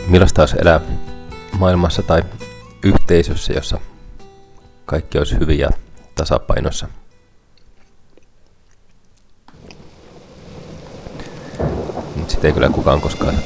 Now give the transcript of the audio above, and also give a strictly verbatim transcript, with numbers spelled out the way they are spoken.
millaista olisi elää maailmassa tai yhteisössä, jossa kaikki olisi hyvin ja tasapainossa. Sitä ei kyllä kukaan koskaan